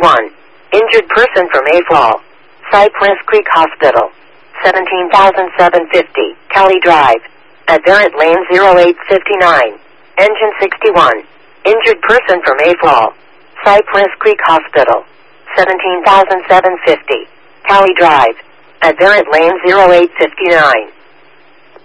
61. Injured person from Mayfall. Cypress Creek Hospital. 17,750. Cali Drive. At Barrett Lane 0859. Engine 61. Injured person from Mayfall. Cypress Creek Hospital. 17,750. Cali Drive. At Barrett Lane 0859.